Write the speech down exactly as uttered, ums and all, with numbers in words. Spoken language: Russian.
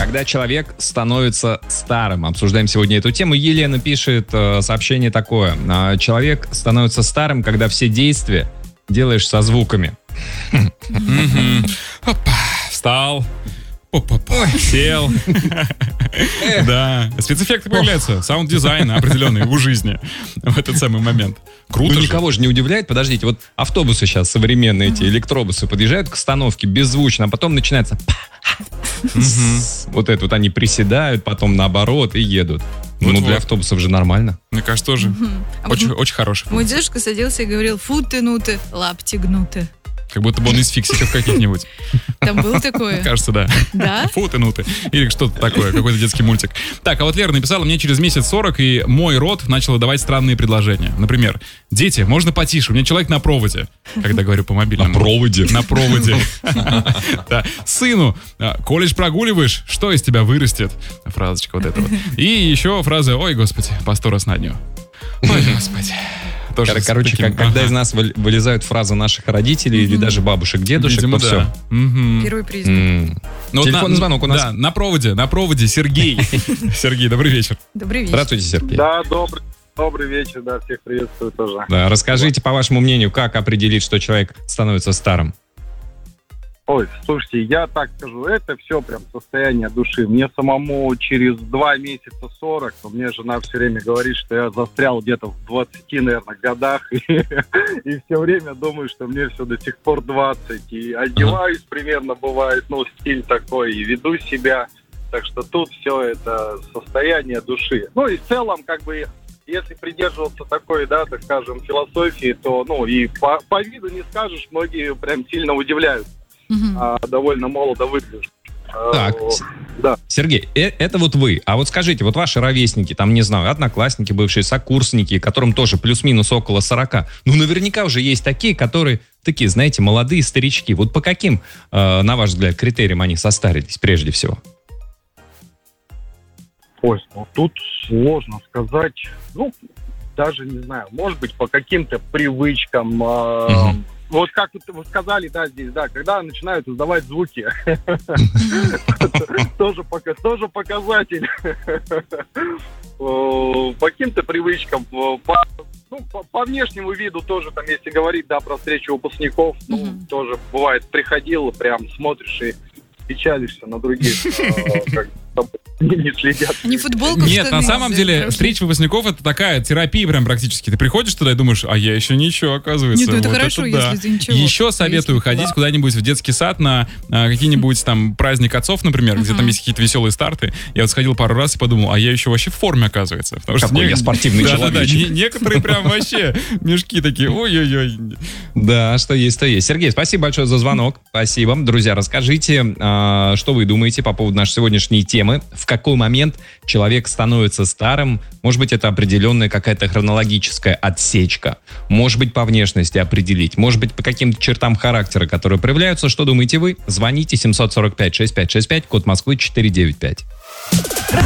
Когда человек становится старым. Обсуждаем сегодня эту тему. Елена пишет э, сообщение такое. Э, человек становится старым, когда все действия делаешь со звуками. Встал. Сел. Да. Спецэффекты появляются. Саунд-дизайн определенный в жизни в этот самый момент. Круто Ну, же. никого же не удивляет. Подождите, вот автобусы сейчас современные, эти электробусы, подъезжают к остановке беззвучно, а потом начинается... Вот это вот они приседают, потом наоборот и едут. Ну, Вот-вот. для автобусов же нормально. Мне кажется, тоже А очень, вот очень хороший. мой дедушка садился и говорил: фу ты, ну ты, лапти гнуты. Как будто бы он из фиксиков каких-нибудь. Там было такое? Кажется, да. Да? Фу ты, ну ты. Или что-то такое, какой-то детский мультик. Так, а вот Лера написала: мне через месяц сорок, и мой рот начал выдавать странные предложения. Например: дети, можно потише, у меня человек на проводе. Когда говорю по мобильному. На проводе? На проводе. Да. Сыну, а, колледж прогуливаешь, что из тебя вырастет? Фразочка вот эта вот. И еще фраза: ой, господи, по сто раз на дню. Ой, господи. Тоже Кор- с Короче, таким, как- когда ага. из нас вы- вылезают фразы наших родителей или даже бабушек, дедушек, Видимо, то да. все. Мгм. Первый признак. М. Ну, вот Телефонный на- звонок у нас. Да, на проводе, на проводе Сергей. Сергей, добрый вечер. Добрый вечер. Здравствуйте, Сергей. Да, добрый, добрый вечер, да, всех приветствую тоже. Да, расскажите, по вашему мнению, как определить, что человек становится старым? Ой, слушайте, я так скажу, это все прям состояние души. Мне самому через два месяца сорок, у меня жена все время говорит, что я застрял где-то в двадцати, наверное, годах, и, и все время думаю, что мне все до сих пор двадцать, и одеваюсь примерно, бывает, ну, стиль такой, и веду себя, так что тут все это состояние души. Ну и в целом, как бы, если придерживаться такой, да, так скажем, философии, то, ну, и по, по виду не скажешь, многие прям сильно удивляются. Мгм. А, довольно молодо выглядишь. Так, А, С- да. Сергей, э- это вот вы. А вот скажите, вот ваши ровесники, там, не знаю, одноклассники, бывшие сокурсники, которым тоже плюс-минус около сорока, ну, наверняка уже есть такие, которые такие, знаете, молодые старички. Вот по каким, э, на ваш взгляд, критериям они состарились прежде всего? Ой, ну тут сложно сказать. Ну, даже не знаю, может быть, по каким-то привычкам. а, Мгм. Вот как вот вы сказали, да, здесь, да, когда начинают издавать звуки, тоже пока- тоже показатель. О, По каким-то привычкам, по ну, по, по внешнему виду тоже, там, если говорить, да, про встречу выпускников, ну, Мгм. тоже бывает, приходил, прям смотришь и печалишься на других, а, как там не следят. Не футболку в Нет, штаны на самом взяли, деле, просто. встреча выпускников — это такая терапия прям практически. Ты приходишь туда и думаешь: а я еще ничего, оказывается. Нет, ну это Вот хорошо, да. если ты ничего. Еще советую Если- ходить куда-нибудь в детский сад на а, какие-нибудь там праздник отцов, например, где Мгм. там есть какие-то веселые старты. Я вот сходил пару раз и подумал: а я еще вообще в форме, оказывается. Потому что Какой не- я спортивный Да, да, да, человечек. не- некоторые прям вообще мешки такие: ой-ой-ой. Да, что есть, то есть. Сергей, спасибо большое за звонок. Спасибо. Друзья, расскажите, а, что вы думаете по поводу нашей сегодняшней темы. В какой момент человек становится старым? Может быть, это определенная какая-то хронологическая отсечка. Может быть, по внешности определить. Может быть, по каким-то чертам характера, которые проявляются. Что думаете вы? Звоните семь сорок пять шестьдесят пять шестьдесят пять, код Москвы четыреста девяносто пять.